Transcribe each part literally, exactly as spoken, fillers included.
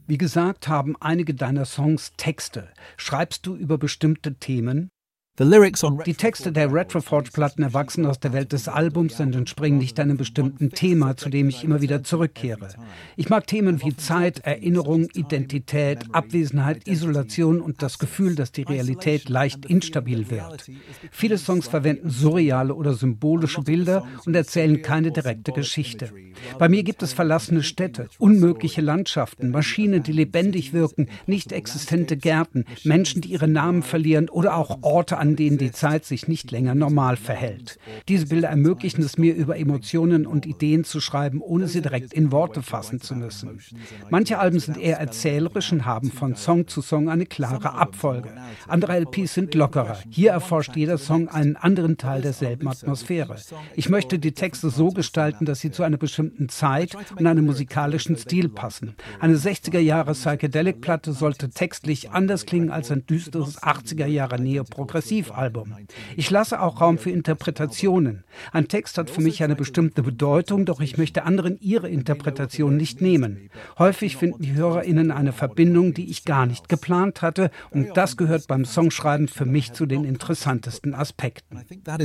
Wie gesagt, haben einige deiner Songs Texte. Schreibst du über bestimmte Themen? Die Texte der Retroforge-Platten erwachsen aus der Welt des Albums und entspringen nicht einem bestimmten Thema, zu dem ich immer wieder zurückkehre. Ich mag Themen wie Zeit, Erinnerung, Identität, Abwesenheit, Isolation und das Gefühl, dass die Realität leicht instabil wird. Viele Songs verwenden surreale oder symbolische Bilder und erzählen keine direkte Geschichte. Bei mir gibt es verlassene Städte, unmögliche Landschaften, Maschinen, die lebendig wirken, nicht existente Gärten, Menschen, die ihre Namen verlieren oder auch Orte, an denen die Zeit sich nicht länger normal verhält. Diese Bilder ermöglichen es mir, über Emotionen und Ideen zu schreiben, ohne sie direkt in Worte fassen zu müssen. Manche Alben sind eher erzählerisch und haben von Song zu Song eine klare Abfolge. Andere L Ps sind lockerer. Hier erforscht jeder Song einen anderen Teil derselben Atmosphäre. Ich möchte die Texte so gestalten, dass sie zu einer bestimmten Zeit und einem musikalischen Stil passen. Eine sechziger Jahre Psychedelic-Platte sollte textlich anders klingen als ein düsteres achtziger Jahre Neo-Progressiv Album. Ich lasse auch Raum für Interpretationen. Ein Text hat für mich eine bestimmte Bedeutung, doch ich möchte anderen ihre Interpretation nicht nehmen. Häufig finden die HörerInnen eine Verbindung, die ich gar nicht geplant hatte, und das gehört beim Songschreiben für mich zu den interessantesten Aspekten.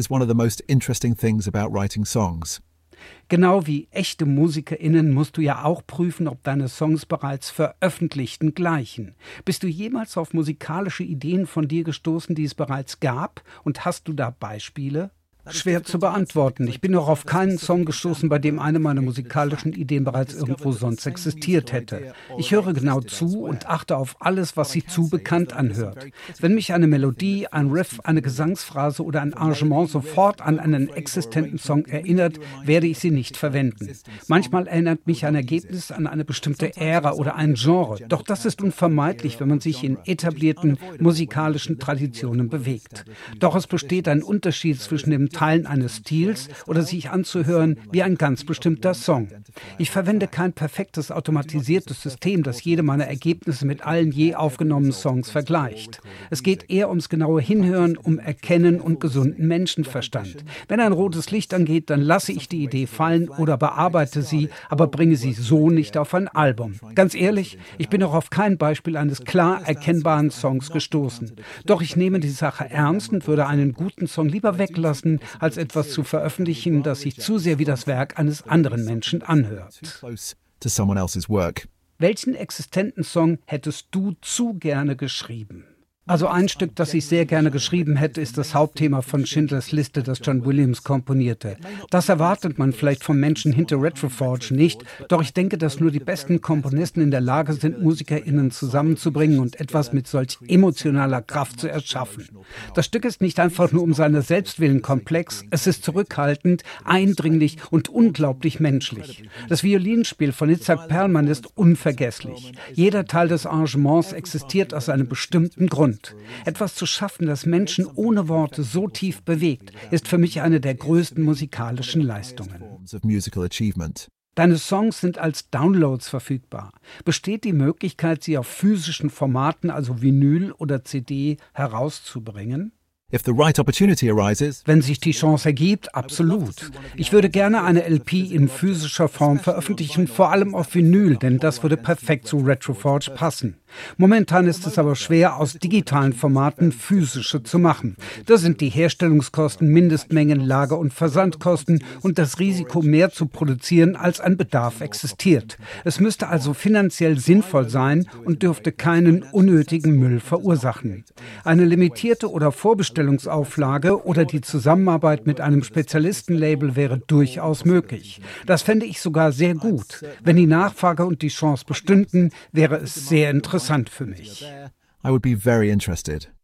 Genau wie echte MusikerInnen musst du ja auch prüfen, ob deine Songs bereits veröffentlichten gleichen. Bist du jemals auf musikalische Ideen von dir gestoßen, die es bereits gab? Und hast du da Beispiele? Schwer zu beantworten. Ich bin noch auf keinen Song gestoßen, bei dem eine meiner musikalischen Ideen bereits irgendwo sonst existiert hätte. Ich höre genau zu und achte auf alles, was sich zu bekannt anhört. Wenn mich eine Melodie, ein Riff, eine Gesangsphrase oder ein Arrangement sofort an einen existenten Song erinnert, werde ich sie nicht verwenden. Manchmal erinnert mich ein Ergebnis an eine bestimmte Ära oder ein Genre. Doch das ist unvermeidlich, wenn man sich in etablierten musikalischen Traditionen bewegt. Doch es besteht ein Unterschied zwischen dem Teilen eines Stils oder sich anzuhören wie ein ganz bestimmter Song. Ich verwende kein perfektes automatisiertes System, das jede meiner Ergebnisse mit allen je aufgenommenen Songs vergleicht. Es geht eher ums genaue Hinhören, um Erkennen und gesunden Menschenverstand. Wenn ein rotes Licht angeht, dann lasse ich die Idee fallen oder bearbeite sie, aber bringe sie so nicht auf ein Album. Ganz ehrlich, ich bin noch auf kein Beispiel eines klar erkennbaren Songs gestoßen. Doch ich nehme die Sache ernst und würde einen guten Song lieber weglassen, als etwas zu veröffentlichen, das sich zu sehr wie das Werk eines anderen Menschen anhört. Welchen existenten Song hättest du zu gerne geschrieben? Also ein Stück, das ich sehr gerne geschrieben hätte, ist das Hauptthema von Schindlers Liste, das John Williams komponierte. Das erwartet man vielleicht vom Menschen hinter Retroforge nicht, doch ich denke, dass nur die besten Komponisten in der Lage sind, MusikerInnen zusammenzubringen und etwas mit solch emotionaler Kraft zu erschaffen. Das Stück ist nicht einfach nur um seiner selbst willen komplex, es ist zurückhaltend, eindringlich und unglaublich menschlich. Das Violinspiel von Itzhak Perlman ist unvergesslich. Jeder Teil des Arrangements existiert aus einem bestimmten Grund. Etwas zu schaffen, das Menschen ohne Worte so tief bewegt, ist für mich eine der größten musikalischen Leistungen. Deine Songs sind als Downloads verfügbar. Besteht die Möglichkeit, sie auf physischen Formaten, also Vinyl oder C D, herauszubringen? Wenn sich die Chance ergibt, absolut. Ich würde gerne eine L P in physischer Form veröffentlichen, vor allem auf Vinyl, denn das würde perfekt zu Retroforge passen. Momentan ist es aber schwer, aus digitalen Formaten physische zu machen. Da sind die Herstellungskosten, Mindestmengen, Lager- und Versandkosten und das Risiko, mehr zu produzieren, als ein Bedarf existiert. Es müsste also finanziell sinnvoll sein und dürfte keinen unnötigen Müll verursachen. Eine limitierte oder Vorbestellungsauflage oder die Zusammenarbeit mit einem Spezialistenlabel wäre durchaus möglich. Das fände ich sogar sehr gut. Wenn die Nachfrage und die Chance bestünden, wäre es sehr interessant für mich. I would be very interested.